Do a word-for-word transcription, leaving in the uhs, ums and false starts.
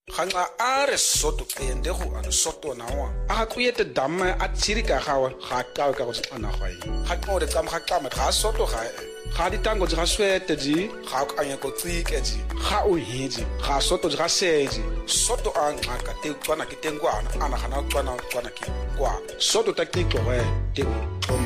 Ganga a re soto ende go ana soto na wa a go yete damme a tsiri ka gawa ga ka ka go tsana ga yi ga go re tsam ga ka ma ga soto ga ga di tango ga swete di ga ka anya go tsike di ga o hiji ga soto ga seji soto a ngaka te tswana ke tengwana ana gana tswana tswana ke kwa soto ta ke go te